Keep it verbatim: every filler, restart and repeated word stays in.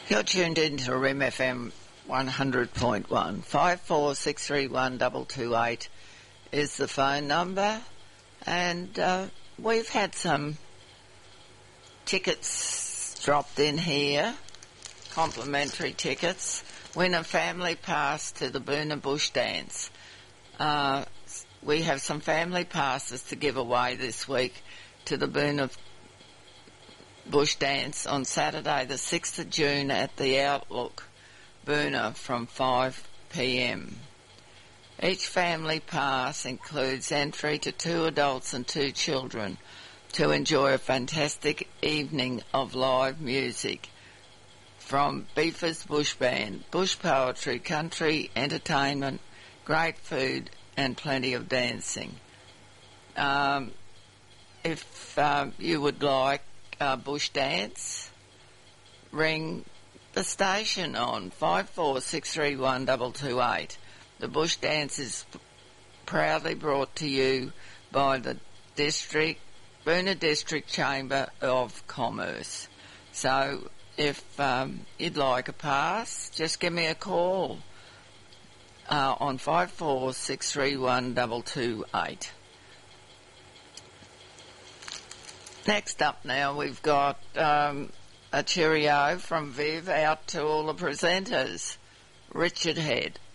You're tuned in to R I M F M one hundred point one. five four six three one two two eight is the phone number. And uh, we've had some tickets dropped in here, complimentary tickets. Win a family pass to the Boonah Bush Dance. Uh, we have some family passes to give away this week to the Boonah Bush Dance on Saturday the sixth of June at the Outlook, Boonah, from five p m. Each family pass includes entry to two adults and two children to enjoy a fantastic evening of live music from Beefer's Bush Band, bush poetry, country entertainment, great food and plenty of dancing. Um, if um, you would like Uh, bush dance, ring the station on five four six three one two two eight. The bush dance is proudly brought to you by the district, Boonah District Chamber of Commerce. So if um, you'd like a pass, just give me a call uh, on five four six three one two two eight. Next up now, we've got um, a cheerio from Viv out to all the presenters. Richard Head.